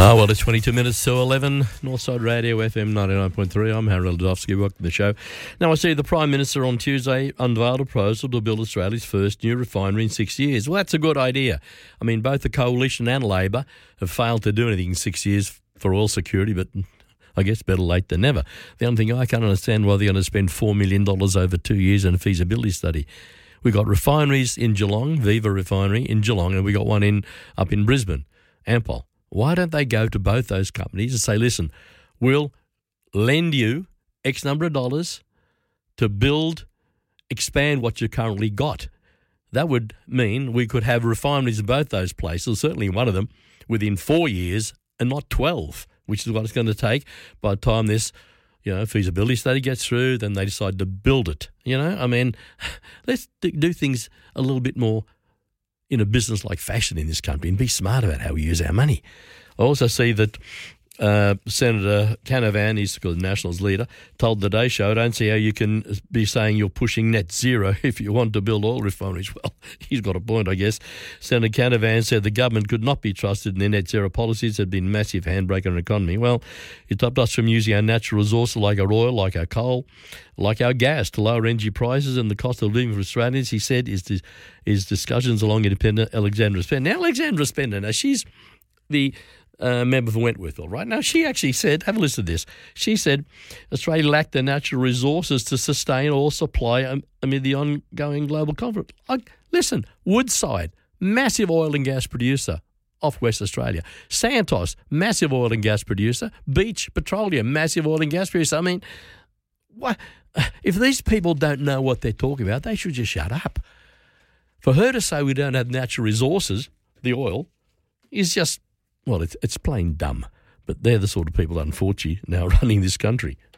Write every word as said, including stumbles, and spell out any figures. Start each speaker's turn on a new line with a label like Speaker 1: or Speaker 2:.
Speaker 1: Ah, well, it's twenty-two minutes to eleven. Northside Radio, F M ninety-nine point three. I'm Harold Dovsky. Welcome to the show. Now, I see the Prime Minister on Tuesday unveiled a proposal to build Australia's first new refinery in six years. Well, that's a good idea. I mean, both the Coalition and Labor have failed to do anything in six years for oil security, but I guess better late than never. The only thing I can't understand why they're going to spend four million dollars over two years on a feasibility study. We've got refineries in Geelong, Viva Refinery in Geelong, and we got one in up in Brisbane, Ampol. Why don't they go to both those companies and say, listen, we'll lend you X number of dollars to build, expand what you currently got. That would mean we could have refineries in both those places, certainly one of them, within four years and not twelve, which is what it's going to take by the time this, you know, feasibility study gets through, then they decide to build it. You know, I mean, let's do things a little bit more in a business-like fashion in this country and be smart about how we use our money. I also see that uh, Senator Canavan, he's the Nationals leader, told the Today Show, I don't see how you can be saying you're pushing net zero if you want to build oil refineries. Well, he's got a point, I guess. Senator Canavan said the government could not be trusted in their net zero policies. Had been a massive handbrake on our economy. Well, it stopped us from using our natural resources like our oil, like our coal, like our gas to lower energy prices and the cost of living for Australians, he said, is, the, is discussions along independent Alexandra Spender. Now, Alexandra Spender, now she's the Uh, member for Wentworth, all right? Now, she actually said, have a listen to this, she said Australia lacked the natural resources to sustain oil supply amid the ongoing global conflict. Like, listen, Woodside, massive oil and gas producer off West Australia. Santos, massive oil and gas producer. Beach Petroleum, massive oil and gas producer. I mean, what, if these people don't know what they're talking about, they should just shut up. For her to say we don't have natural resources, the oil, is just, well, it's, it's plain dumb. But they're the sort of people, unfortunately, now running this country.